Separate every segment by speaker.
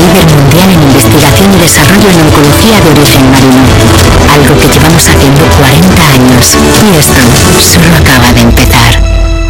Speaker 1: líder mundial en investigación y desarrollo en oncología de origen marino. Algo que llevamos haciendo 40 años. Y esto solo acaba de empezar.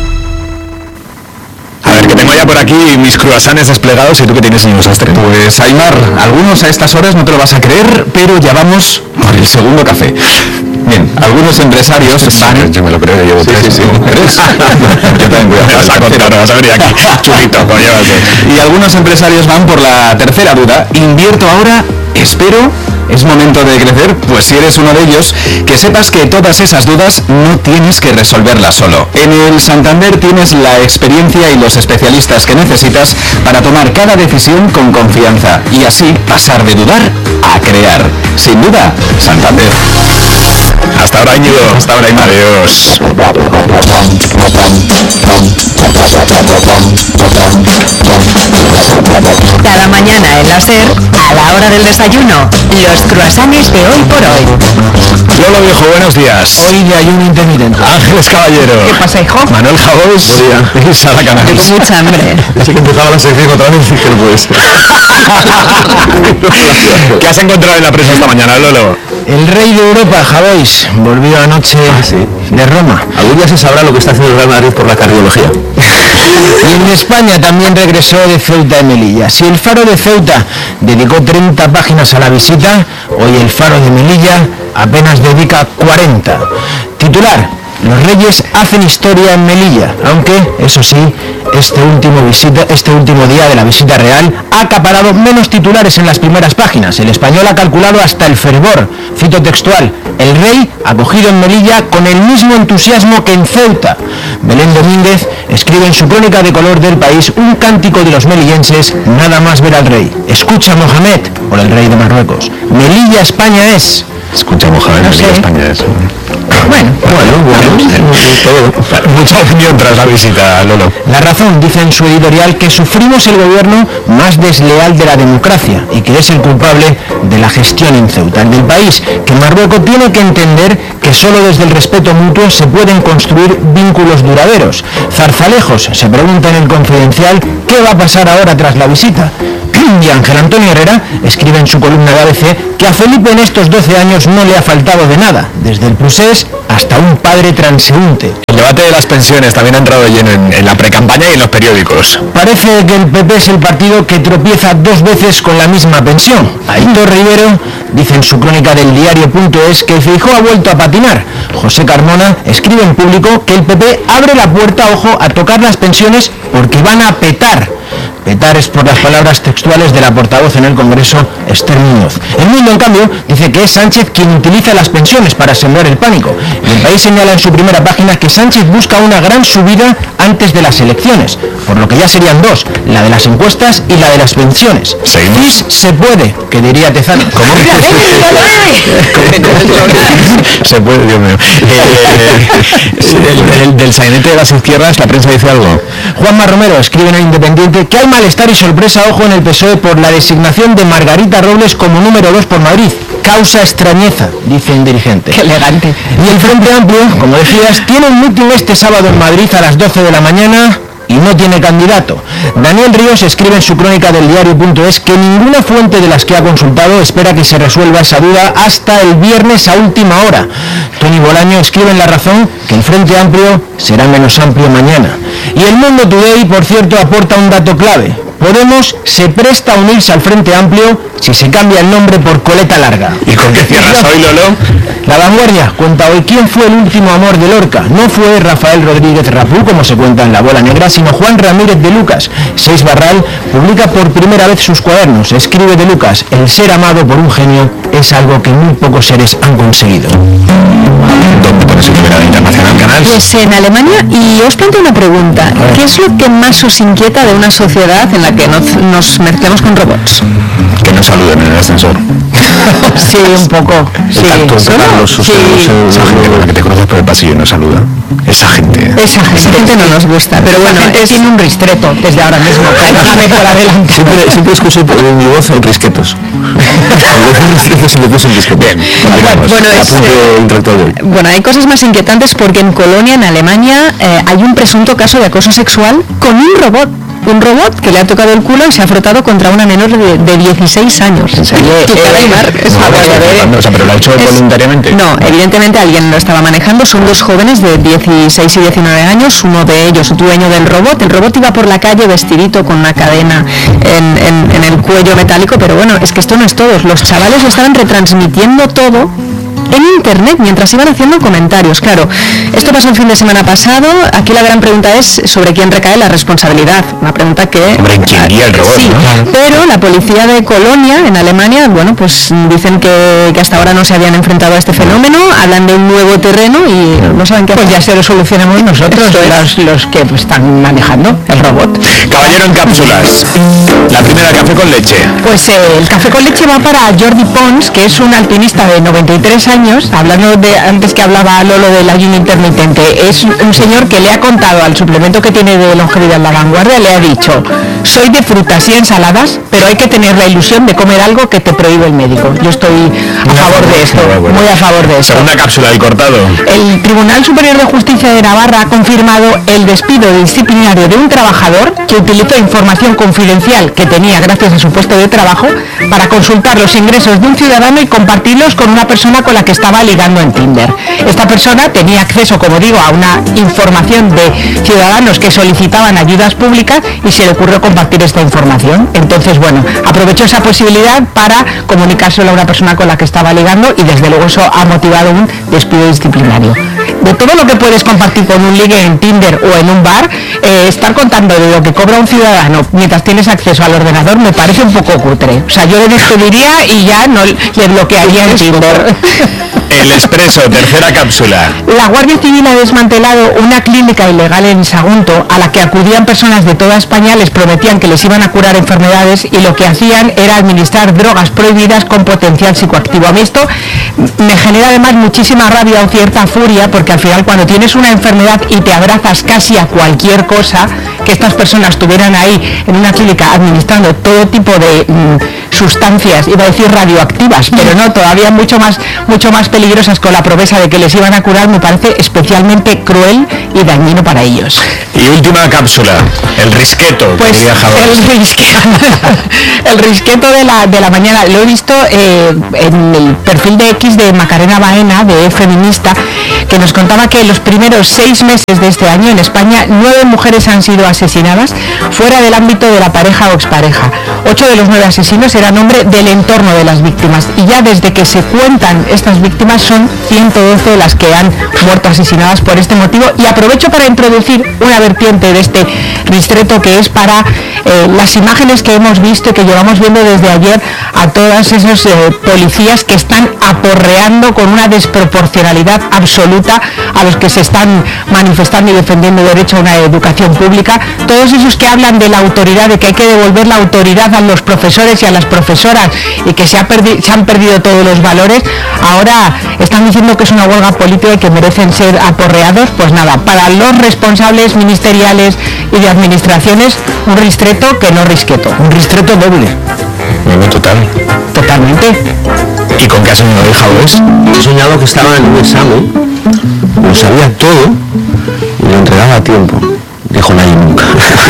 Speaker 2: A ver, que tengo ya por aquí mis cruasanes desplegados. ¿Y tú qué tienes, señor Sastre?
Speaker 3: Pues, Aymar, algunos a estas horas no te lo vas a creer, pero ya vamos por el segundo café. Bien, algunos empresarios van...
Speaker 2: Yo me lo creo, yo llevo tres.
Speaker 3: Sí. ¿Eres? Yo también voy a
Speaker 2: Me vas a contar, vas a venir aquí, chulito, pues llévate.
Speaker 3: Y algunos empresarios van por la tercera duda. ¿Invierto ahora? ¿Espero? ¿Es momento de crecer? Pues si eres uno de ellos, que sepas que todas esas dudas no tienes que resolverlas solo. En el Santander tienes la experiencia y los especialistas que necesitas para tomar cada decisión con confianza y así pasar de dudar a crear. Sin duda, Santander.
Speaker 2: Hasta ahora, Íñigo.
Speaker 3: Hasta ahora, Aymar.
Speaker 2: Adiós.
Speaker 1: Cada mañana en la SER, a la hora del desayuno, los cruasanes de hoy por hoy.
Speaker 2: Lolo Viejo, buenos días.
Speaker 4: Hoy de ayuno intermitente.
Speaker 2: Ángeles Caballero.
Speaker 1: ¿Qué pasa, hijo?
Speaker 2: Manuel Jabós. Y Sara Canals.
Speaker 1: Tengo mucha hambre.
Speaker 2: Así que empezaba la sección otra vez y que no puede ser. ¿Qué has encontrado en la prensa esta mañana, Lolo?
Speaker 4: El rey de Europa, Javois, volvió anoche de Roma.
Speaker 2: Algún día se sabrá lo que está haciendo el Real Madrid por la cardiología.
Speaker 4: Y en España también regresó de Ceuta y Melilla. Si el Faro de Ceuta dedicó 30 páginas a la visita, hoy el Faro de Melilla apenas dedica 40. Titular: los Reyes hacen historia en Melilla, aunque, eso sí, este último día de la visita real ha acaparado menos titulares en las primeras páginas. El Español ha calculado hasta el fervor. Cito textual: el rey acogido en Melilla con el mismo entusiasmo que en Ceuta. Belén Domínguez escribe en su crónica de color del País un cántico de los melillenses nada más ver al rey. Escucha, Mohamed, por el rey de Marruecos. Melilla, España es.
Speaker 2: Escucha, Mohamed,
Speaker 1: No sé.
Speaker 2: España es.
Speaker 1: Bueno,
Speaker 2: Mucha opinión tras la visita, Lolo.
Speaker 4: La Razón dice en su editorial que sufrimos el gobierno más desleal de la democracia y que es el culpable de la gestión en Ceuta. El del País, que Marruecos tiene que entender que solo desde el respeto mutuo se pueden construir vínculos duraderos. Zarzalejos se pregunta en el Confidencial qué va a pasar ahora tras la visita. Y Ángel Antonio Herrera escribe en su columna de ABC que a Felipe en estos 12 años no le ha faltado de nada, desde el procés hasta un padre transeúnte.
Speaker 2: El debate de las pensiones también ha entrado de lleno en la precampaña y en los periódicos.
Speaker 4: Parece que el PP es el partido que tropieza 2 veces con la misma pensión. Aitor Rivero dice en su crónica del diario.es que Feijóo ha vuelto a patinar. José Carmona escribe en Público que el PP abre la puerta, ojo, a tocar las pensiones porque van a petar. Petar es por las palabras textuales de la portavoz en el Congreso, Esther Muñoz. El Mundo, en cambio, dice que es Sánchez quien utiliza las pensiones para sembrar el pánico. Y el País señala en su primera página que Sánchez busca una gran subida antes de las elecciones, por lo que ya serían 2, la de las encuestas y la de las pensiones.
Speaker 2: Seguimos.
Speaker 4: Sí, se puede, que diría Tezano.
Speaker 2: ¿Cómo? Se puede, Dios mío. Del sainete de las izquierdas, la prensa dice algo.
Speaker 4: Juanma Romero escribe en el Independiente que hay malestar y sorpresa, ojo, en el PSOE por la designación de Margarita Robles como número 2 por Madrid. Causa extrañeza, dice un dirigente.
Speaker 1: qué elegante.
Speaker 4: Y el Frente Amplio, como decías, tiene un mitin este sábado en Madrid a las 12 de la mañana y no tiene candidato. Daniel Ríos escribe en su crónica del diario.es que ninguna fuente de las que ha consultado espera que se resuelva esa duda hasta el viernes a última hora. Tony Bolaño escribe en La Razón que el Frente Amplio será menos amplio mañana. Y el Mundo Today, por cierto, aporta un dato clave. Podemos se presta a unirse al Frente Amplio si se cambia el nombre por Coleta Larga.
Speaker 2: ¿Y con qué cierras hoy, Lolo?
Speaker 4: La Vanguardia cuenta hoy quién fue el último amor de Lorca. No fue Rafael Rodríguez Rapú, como se cuenta en La Bola Negra, sino Juan Ramírez de Lucas. Seis Barral publica por primera vez sus cuadernos. Escribe de Lucas: el ser amado por un genio es algo que muy pocos seres han conseguido.
Speaker 2: ¿Dónde pones el primer internacional canal?
Speaker 1: Pues en Alemania, y os planteo una pregunta. ¿Qué es lo que más os inquieta de una sociedad en la que nos mezclamos con robots?
Speaker 2: Que nos saluden en el ascensor.
Speaker 4: Sí, un poco. Sí.
Speaker 2: Esa gente con la que te cruzas por el pasillo y nos saluda. Esa gente.
Speaker 1: Esa gente no nos gusta, pero bueno,
Speaker 4: Tiene un ristreto desde ahora mismo. Déjame por adelante.
Speaker 2: Siempre escucho por mi voz en risquetos. Siempre puse en risquetos. Bien, continuamos.
Speaker 1: Bueno, hay cosas más inquietantes porque en Colonia, en Alemania, hay un presunto caso de acoso sexual con un robot.
Speaker 5: un robot que le ha tocado el culo y se ha frotado contra una menor de 16 años.
Speaker 2: ¿En serio? ¿Pero lo ha hecho voluntariamente?
Speaker 5: No, evidentemente alguien lo estaba manejando. Son dos jóvenes de 16 y 19 años, uno de ellos dueño del robot. El robot iba por la calle vestidito con una cadena en el cuello metálico, pero bueno, es que esto no es todo. Los chavales lo estaban retransmitiendo todo en internet mientras iban haciendo comentarios. Claro, esto pasó el fin de semana pasado. Aquí la gran pregunta es sobre quién recae la responsabilidad. Una pregunta que...
Speaker 2: Hombre, ¿en quién guía el robot?
Speaker 5: Sí, ¿no? Pero la policía de Colonia, en Alemania, bueno, pues dicen que hasta ahora no se habían enfrentado a este fenómeno, hablan de un nuevo terreno y no saben qué hacer.
Speaker 4: Pues ya se lo solucionamos nosotros, los que están manejando el robot.
Speaker 3: Caballero en cápsulas. La primera, café con leche.
Speaker 4: Pues el café con leche va para Jordi Pons, que es un alpinista de 93 años, hablando de antes que hablaba Lolo del ayuno intermitente. Es un señor que le ha contado al suplemento que tiene de longevidad La Vanguardia, le ha dicho: soy de frutas y ensaladas, pero hay que tener la ilusión de comer algo que te prohíbe el médico. Yo estoy a favor de esto, muy a favor de esto.
Speaker 3: Segunda cápsula del cortado.
Speaker 4: El Tribunal Superior de Justicia de Navarra ha confirmado el despido disciplinario de un trabajador que utilizó información confidencial que tenía gracias a su puesto de trabajo para consultar los ingresos de un ciudadano y compartirlos con una persona con la que estaba ligando en Tinder. Esta persona tenía acceso, como digo, a una información de ciudadanos que solicitaban ayudas públicas y se le ocurrió compartir esta información. Entonces, bueno, aprovechó esa posibilidad para comunicárselo a una persona con la que estaba ligando y desde luego eso ha motivado un despido disciplinario. De todo lo que puedes compartir con un ligue en Tinder o en un bar, estar contando de lo que cobra un ciudadano mientras tienes acceso al ordenador me parece un poco cutre. O sea, yo le despediría y ya no le bloquearía en Tinder.
Speaker 3: El Expreso, tercera cápsula.
Speaker 4: La Guardia Civil ha desmantelado una clínica ilegal en Sagunto a la que acudían personas de toda España, les prometían que les iban a curar enfermedades y lo que hacían era administrar drogas prohibidas con potencial psicoactivo. A mí esto me genera además muchísima rabia o cierta furia, porque al final cuando tienes una enfermedad y te abrazas casi a cualquier cosa, que estas personas estuvieran ahí en una clínica administrando todo tipo de sustancias, iba a decir radioactivas, pero no, todavía mucho más peligrosas, con la promesa de que les iban a curar, me parece especialmente cruel y dañino para ellos.
Speaker 3: Y última cápsula, el risqueto.
Speaker 4: Pues el risqueto de la mañana lo he visto en el perfil de X de Macarena Baena, de Feminista, que nos contaba que en los primeros 6 meses de este año en España 9 mujeres han sido asesinadas fuera del ámbito de la pareja o expareja. 8 de los 9 asesinos eran hombres del entorno de las víctimas, y ya desde que se cuentan estas víctimas son 112 las que han muerto asesinadas por este motivo. Y aprovecho para introducir una vertiente de este ristreto, que es para las imágenes que hemos visto y que llevamos viendo desde ayer a todos esos policías que están aporreando con una desproporcionalidad absoluta a los que se están manifestando y defendiendo el derecho a una educación pública. Todos esos que hablan de la autoridad, de que hay que devolver la autoridad a los profesores y a las profesoras y que se han perdido todos los valores, ahora están diciendo que es una huelga política y que merecen ser aporreados. Pues nada, para los responsables ministeriales y de administraciones, un ristreto que no risqueto, un ristreto doble. Totalmente.
Speaker 3: ¿Y con qué has soñado, hija, ves?
Speaker 2: He soñado que estaba en un examen, lo sabía todo y lo entregaba a tiempo. Dijo nadie nunca.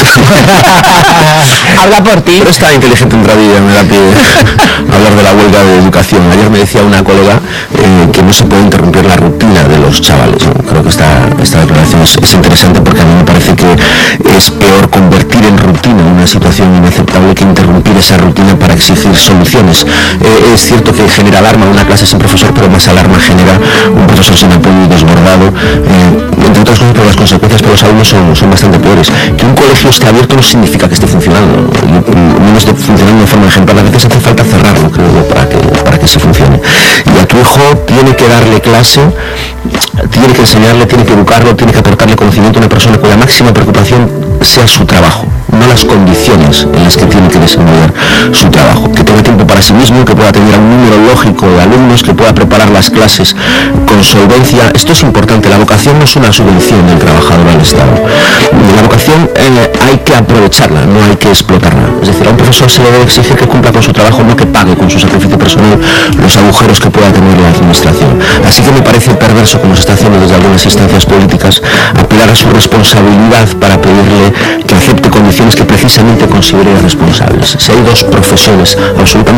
Speaker 4: Habla por ti.
Speaker 2: Pero está inteligente en vida, me da pie hablar de la huelga de educación. Ayer me decía una colega que no se puede interrumpir la rutina de los chavales, ¿no? Creo que esta declaración es interesante, porque a mí me parece que es peor convertir en rutina una situación inaceptable que interrumpir esa rutina para exigir soluciones. Es cierto que genera alarma una clase sin profesor, pero más alarma genera un profesor sin apoyo y desbordado, entre otras cosas, pero las consecuencias para los alumnos son bastante peores. Que un colegio esté abierto no significa que esté funcionando, no esté funcionando de forma ejemplar. A veces hace falta cerrarlo, creo yo, para que se funcione. Y a tu hijo tiene que darle clase, tiene que enseñarle, tiene que educarlo, tiene que aportarle conocimiento a una persona cuya máxima preocupación sea su trabajo, no las condiciones en las que tiene que desarrollar su trabajo. Que tenga tiempo para sí mismo, que pueda tener un número lógico de alumnos, que pueda preparar las clases con solvencia. Esto es importante. La vocación no es una subvención del trabajador al Estado. La vocación hay que aprovecharla, no hay que explotarla. Es decir, a un profesor se le debe exigir que cumpla con su trabajo, no que pague con su sacrificio personal los agujeros que pueda tener la administración. Así que me parece perverso, como se está haciendo desde algunas instancias políticas, apelar a su responsabilidad para pedirle que acepte condiciones que precisamente considere responsables. Si hay dos profesiones absolutamente